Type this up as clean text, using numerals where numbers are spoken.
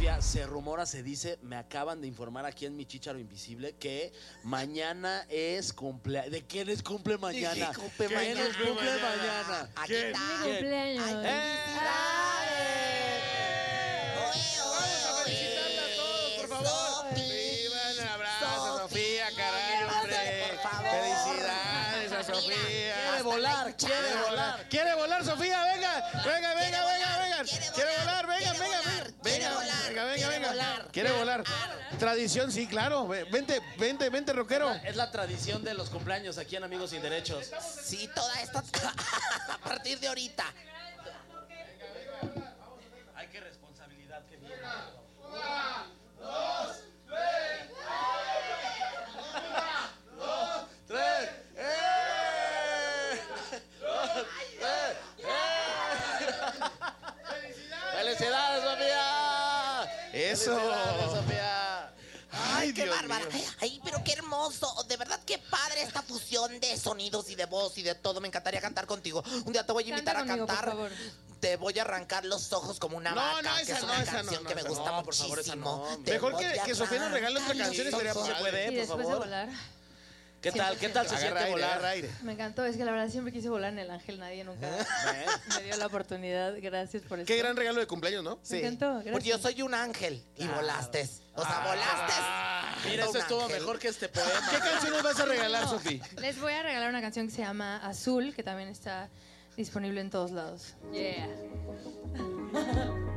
Sofía, se rumora, se dice, me acaban de informar aquí en mi Chícharo Invisible que mañana es cumpleaños. ¿De quién es cumple mañana? ¿De quién cumple ¿Quién mañana? es cumple mañana? Aquí Mi está. cumpleaños. Vamos a felicitarla a todos, por favor. Viva, un abrazo a Sofía, caray, hombre. Por favor. Felicidades a Sofía. Quiere volar, quiere volar. ¿Quiere volar, Sofía? Venga, venga, venga, venga, venga. Quiere volar, venga, quiere venga, volar, venga. quiere volar, Venga, venga, quiere venga. volar. Quiere volar. Tradición, sí, claro. Vente, vente, vente, rockero. Es la tradición de los cumpleaños aquí en Amigos Sin Derechos. Sí, toda esta a partir de ahorita. Ay, qué responsabilidad que viene. Tres. ¡Felicidades, Sofía! Eso. ¡Felicidades, Sofía! Ay, Qué Dios bárbara. mío. Ay, pero qué hermoso. De verdad, qué padre esta fusión de sonidos y de voz y de todo. Me encantaría cantar contigo. Un día te voy a invitar Canta a conmigo, cantar. por favor. Te voy a arrancar los ojos como una No, vaca, no, que esa es no, una esa no, canción no, que me esa gusta no, por favor, esa muchísimo. no. Te Mejor voy a que Sofía nos regale otra arrancar canción los estaría ojos. padre. puede, Y por después de favor. volar. ¿Qué tal? ¿Qué tal se Agarra siente aire, volar? agarra aire. Me encantó, es que la verdad siempre quise volar en el Ángel, nadie nunca me dio la oportunidad. Gracias por eso. Qué gran regalo de cumpleaños, ¿no? Me encantó, gracias. Porque yo soy un ángel y volaste. O sea, volaste. Mira, esto Un estuvo ángel. mejor que este poema. ¿Qué canciones vas a regalar, Sofía? Les voy a regalar una canción que se llama Azul, que también está disponible en todos lados. Yeah.